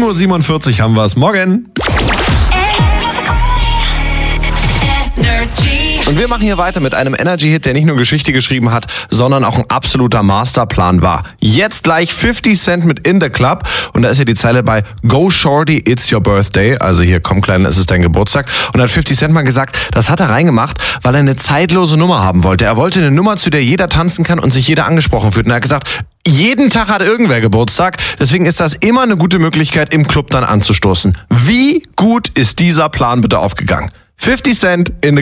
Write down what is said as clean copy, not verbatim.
7:47 haben wir es. Morgen. Und wir machen hier weiter mit einem Energy-Hit, der nicht nur Geschichte geschrieben hat, sondern auch ein absoluter Masterplan war. Jetzt gleich 50 Cent mit In the Club. Und da ist ja die Zeile bei Go Shorty, it's your birthday. Also hier, komm Kleiner, es ist dein Geburtstag. Und da hat 50 Cent mal gesagt, das hat er reingemacht, weil er eine zeitlose Nummer haben wollte. Er wollte eine Nummer, zu der jeder tanzen kann und sich jeder angesprochen fühlt. Und er hat gesagt, jeden Tag hat irgendwer Geburtstag. Deswegen ist das immer eine gute Möglichkeit, im Club dann anzustoßen. Wie gut ist dieser Plan bitte aufgegangen? 50 Cent in the